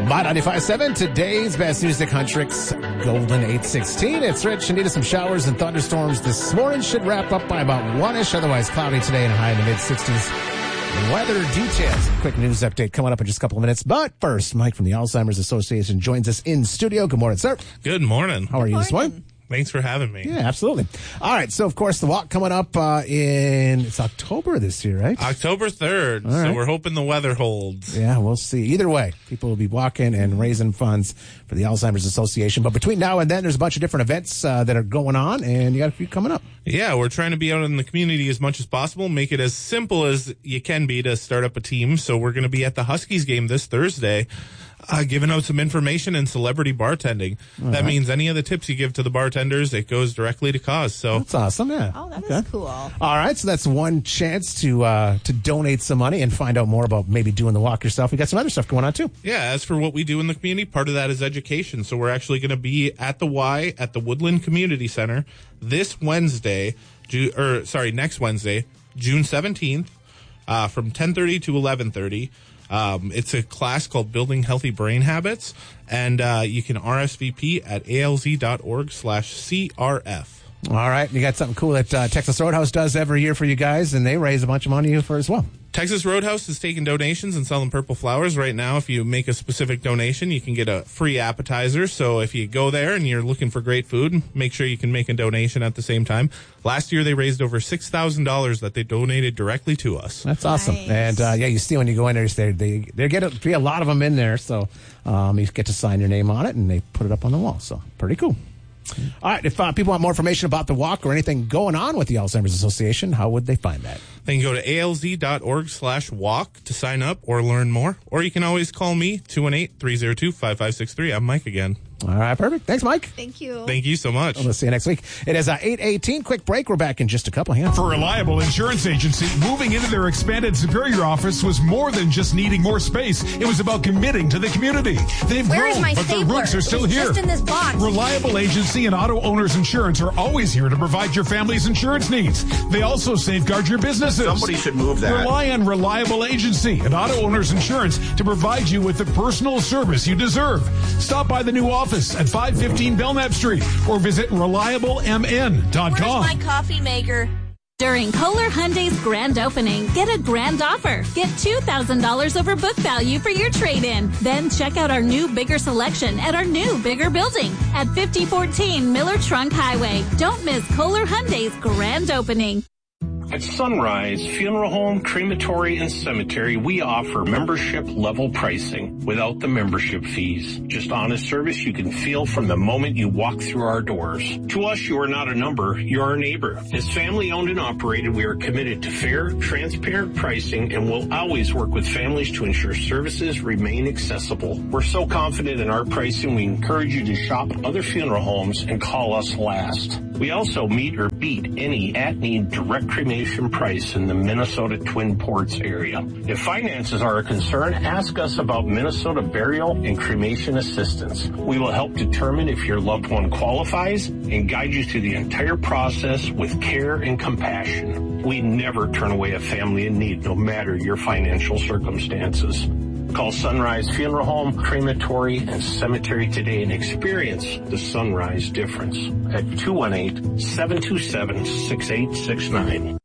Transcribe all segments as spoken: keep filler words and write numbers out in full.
My ninety-five point seven, today's best music, Huntrix Golden eight sixteen. It's Rich and needed some showers and thunderstorms this morning. Should wrap up by about one-ish, otherwise cloudy today and a high in the mid-sixties. Weather details. Quick news update coming up in just a couple of minutes. But first, Mike from the Alzheimer's Association joins us in studio. Good morning, sir. Good morning. How are you this morning? Thanks for having me. Yeah, absolutely. All right. So, of course, the walk coming up uh, in, it's October this year, right? October third. All right. So we're hoping the weather holds. Yeah, we'll see. Either way, people will be walking and raising funds for the Alzheimer's Association. But between now and then, there's a bunch of different events uh, that are going on, and you got a few coming up. Yeah, we're trying to be out in the community as much as possible, make it as simple as you can be to start up a team. So we're going to be at the Huskies game this Thursday. Uh, giving out some information and celebrity bartending. All that right. means any of the tips you give to the bartenders, it goes directly to cause. So that's awesome, yeah. Oh, that okay. is cool. All right, so that's one chance to uh, to donate some money and find out more about maybe doing the walk yourself. We got some other stuff going on too. Yeah, as for what we do in the community, part of that is education. So we're actually going to be at the Y at the Woodland Community Center this Wednesday, Ju- or sorry, next Wednesday, June seventeenth, uh, from ten thirty to eleven thirty. Um, it's a class called Building Healthy Brain Habits, and uh, you can R S V P at alz.org slash CRF. All right. You got something cool that uh, Texas Roadhouse does every year for you guys, and they raise a bunch of money for as well. Texas Roadhouse is taking donations and selling purple flowers right now. If you make a specific donation, you can get a free appetizer. So if you go there and you're looking for great food, make sure you can make a donation at the same time. Last year, they raised over six thousand dollars that they donated directly to us. That's awesome. Nice. And, uh, yeah, you see when you go in there, they, they, they get a, a lot of them in there. So um, you get to sign your name on it, and they put it up on the wall. So pretty cool. All right, if uh, people want more information about the walk or anything going on with the Alzheimer's Association, how would they find that? They can go to alz.org slash walk to sign up or learn more. Or you can always call me, two one eight, three oh two, five five six three. I'm Mike again. All right, perfect. Thanks, Mike. Thank you. Thank you so much. We'll see you next week. It is uh, eight eighteen. Quick break. We're back in just a couple. Hands. For Reliable Insurance Agency, moving into their expanded Superior office was more than just needing more space. It was about committing to the community. They've Where grown, is my but stapler? their roots are still it's here. Just in this box. Reliable Agency and Auto Owners Insurance are always here to provide your family's insurance needs. They also safeguard your businesses. Somebody should move that. Rely on Reliable Agency and Auto Owners Insurance to provide you with the personal service you deserve. Stop by the new office at five fifteen Belknap Street or visit reliable m n dot com. Where's my coffee maker? During Kohler Hyundai's grand opening, get a grand offer. Get two thousand dollars over book value for your trade-in. Then check out our new, bigger selection at our new, bigger building at fifty fourteen Miller Trunk Highway. Don't miss Kohler Hyundai's grand opening. At Sunrise Funeral Home, Crematory, and Cemetery, we offer membership-level pricing without the membership fees. Just honest service you can feel from the moment you walk through our doors. To us, you are not a number, you're our neighbor. As family-owned and operated, we are committed to fair, transparent pricing and will always work with families to ensure services remain accessible. We're so confident in our pricing, we encourage you to shop other funeral homes and call us last. We also meet or beat any at-need direct cremation price in the Minnesota Twin Ports area. If finances are a concern, ask us about Minnesota burial and cremation assistance. We will help determine if your loved one qualifies and guide you through the entire process with care and compassion. We never turn away a family in need, no matter your financial circumstances. Call Sunrise Funeral Home, Crematory, and Cemetery today and experience the Sunrise difference at two one eight, seven two seven, six eight six nine.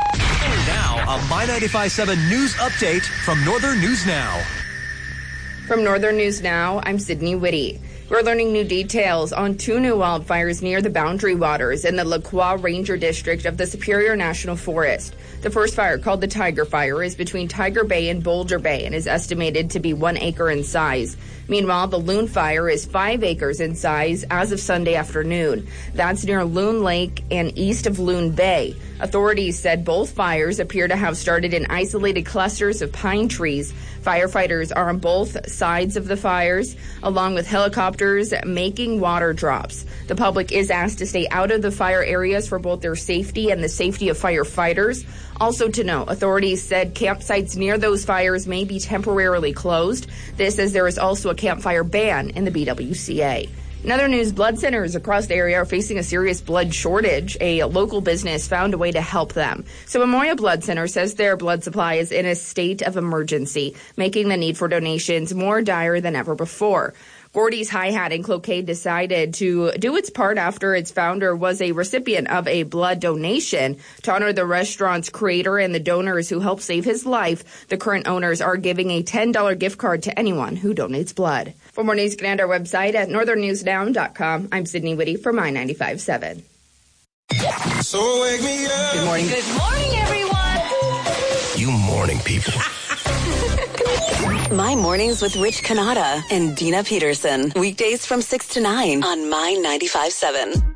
And now, a My ninety-five point seven news update from Northern News Now. From Northern News Now, I'm Sydney Whitty. We're learning new details on two new wildfires near the Boundary Waters in the La Croix Ranger District of the Superior National Forest. The first fire, called the Tiger Fire, is between Tiger Bay and Boulder Bay and is estimated to be one acre in size. Meanwhile, the Loon Fire is five acres in size as of Sunday afternoon. That's near Loon Lake and east of Loon Bay. Authorities said both fires appear to have started in isolated clusters of pine trees. Firefighters are on both sides of the fires, along with helicopters making water drops. The public is asked to stay out of the fire areas for both their safety and the safety of firefighters. Also to note, authorities said campsites near those fires may be temporarily closed. This as there is also a campfire ban in the B W C A. In other news, blood centers across the area are facing a serious blood shortage. A local business found a way to help them. So Memorial Blood Center says their blood supply is in a state of emergency, making the need for donations more dire than ever before. Gordy's Hi-Hat in Cloquet decided to do its part after its founder was a recipient of a blood donation. To honor the restaurant's creator and the donors who helped save his life, the current owners are giving a ten dollars gift card to anyone who donates blood. For more news, get on our website at northern news now dot com. I'm Sydney Whitty for My ninety-five point seven. So wake me up. Good morning. Good morning, everyone. You morning people. My Mornings with Rich Canada and Dina Peterson. Weekdays from six to nine on My ninety-five point seven.